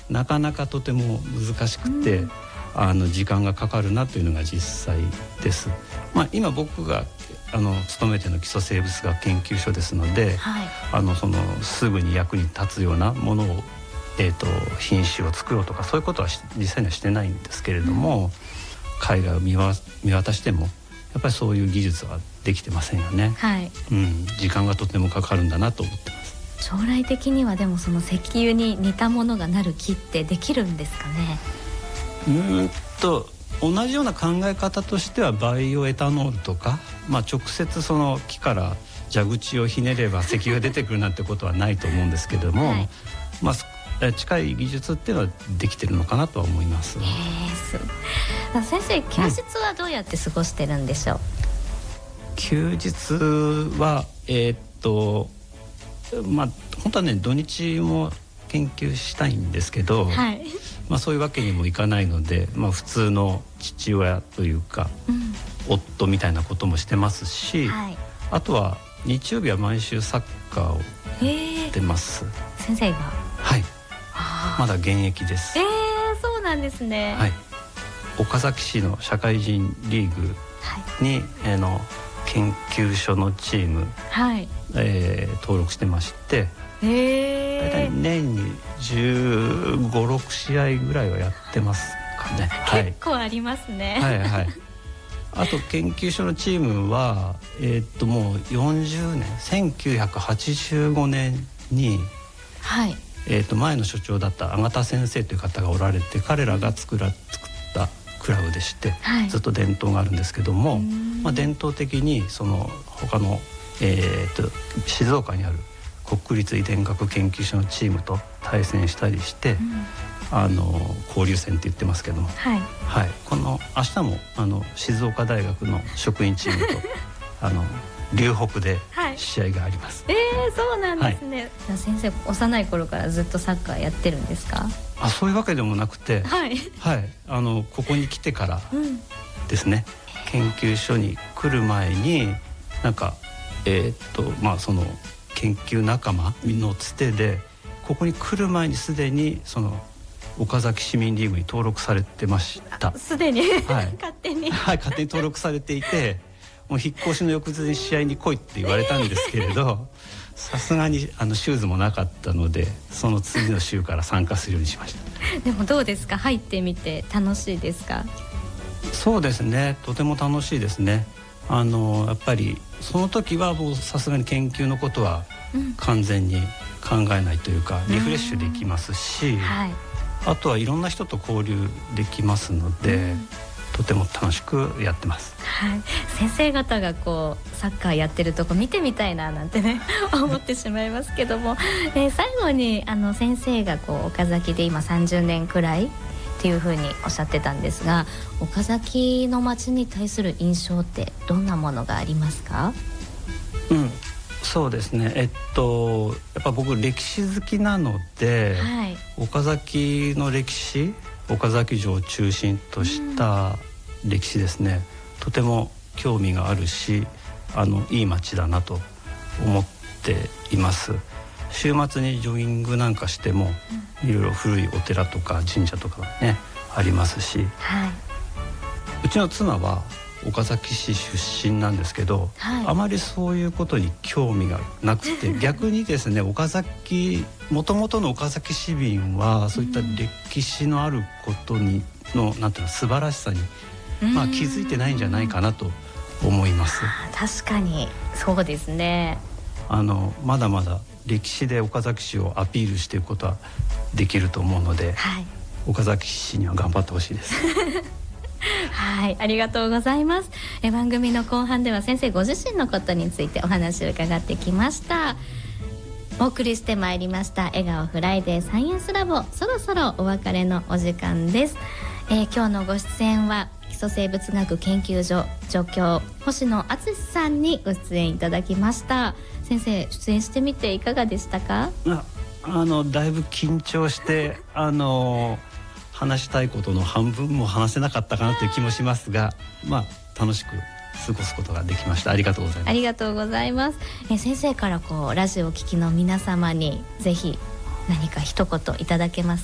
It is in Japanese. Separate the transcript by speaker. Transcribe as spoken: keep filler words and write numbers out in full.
Speaker 1: なかなかとても難しくて、うん、あの時間がかかるなというのが実際です。まあ、今僕があの勤めての基礎生物学研究所ですので、はい、あのそのすぐに役に立つようなものを、えーと、品種を作ろうとかそういうことは実際にはしてないんですけれども、うん、海外を見わ、見渡してもやっぱりそういう技術はできてませんよね、はい、うん、時間がとてもかかるんだなと思ってます。
Speaker 2: 将来的にはでもその石油に似たものがなる木ってできるんですかね。
Speaker 1: うーんと同じような考え方としてはバイオエタノールとか、まあ、直接その木から蛇口をひねれば石油が出てくるなんてことはないと思うんですけども、はい、まあ、近い技術っていうのはできてるのかなとは思います。
Speaker 2: えー、先生、休日はどうやって過ごしてるんでしょう。うん、
Speaker 1: 休日はえー、っとまあ本当はね土日も研究したいんですけど、はい、まあ、そういうわけにもいかないので、まあ、普通の父親というか、うん、夫みたいなこともしてますし、はい、あとは日曜日は毎週サッカーをやってます。
Speaker 2: えー、先生が
Speaker 1: はい、まだ現役です。
Speaker 2: えー、そうなんですね。
Speaker 1: はい、岡崎市の社会人リーグに、はい、あの研究所のチーム、はい、えー、登録してまして、えー、大体年にじゅうご、ろくしあいぐらいはやってますかね。
Speaker 2: 結構ありますね。
Speaker 1: はいはいはい。あと研究所のチームは、えー、っともうよんじゅうねん、せんきゅうひゃくはちじゅうごねんに、はい、えー、っと前の所長だった阿賀田先生という方がおられて、彼らが作ら作ったクラブでして、はい、ずっと伝統があるんですけども、まあ、伝統的にその他の、えー、っと静岡にある国立遺伝学研究所のチームと対戦したりして、うん、あの交流戦って言ってますけども、はいはい、この明日もあの静岡大学の職員チームとあの龍北で試合があります。
Speaker 2: はい、えー、そうなんですね。はい、先生幼い頃からずっとサッカーやってるんですか。
Speaker 1: あ、そういうわけでもなくて、はいはい、あのここに来てからですね、うん、研究所に来る前になんかえー、っとまあその研究仲間のつてでここに来る前にすでにその岡崎市民リーグに登録されてました。
Speaker 2: すでに、はい、勝手に、
Speaker 1: はい、勝手に登録されていて、もう引っ越しの翌日に試合に来いって言われたんですけれど、さすがにあのシューズもなかったので、その次の週から参加するようにしました。
Speaker 2: でもどうですか、入ってみて楽しいですか。
Speaker 1: そうですね、とても楽しいですね。あのやっぱりその時はもうさすがに研究のことは完全に考えないというか、うん、リフレッシュできますし、はい、あとはいろんな人と交流できますので、うん、とても楽しくやってます。
Speaker 2: はい、先生方がこうサッカーやってるとこ見てみたいななんてね思ってしまいますけども、えー、最後にあの先生がこう岡崎で今さんじゅうねんくらいっていうふうにおっしゃってたんですが、岡崎の町に対する印象ってどんなものがありますか。
Speaker 1: うん、そうですね、えっとやっぱ僕歴史好きなので、はい、岡崎の歴史、岡崎城を中心とした歴史ですね、うん、とても興味があるし、あのいい町だなと思っています。週末にジョギングなんかしても、うん、いろいろ古いお寺とか神社とかねありますし、はい、うちの妻は岡崎市出身なんですけど、はい、あまりそういうことに興味がなくて逆にですね、岡崎もともとの岡崎市民はそういった歴史のあることにのなんていうの素晴らしさに、まあ、気づいてないんじゃないかなと思います。
Speaker 2: 確かにそうですね。
Speaker 1: あのまだまだ歴史で岡崎市をアピールしていくことはできると思うので、はい、岡崎市には頑張ってほしいです
Speaker 2: はい、ありがとうございます。え番組の後半では先生ご自身のことについてお話を伺ってきました。お送りしてまいりました笑顔フライデーサイエンスラボ、そろそろお別れのお時間です。えー、今日のご出演は基礎生物学研究所助教星野敦さんにご出演いただきました。先生、出演してみていかがでしたか。
Speaker 1: ああのだいぶ緊張してあの話したいことの半分も話せなかったかなという気もしますが、まあ楽しく過ごすことができました。ありがとうございます。
Speaker 2: ありがとうございます。え先生からこうラジオを聴きの皆様にぜひ何か一言いただけます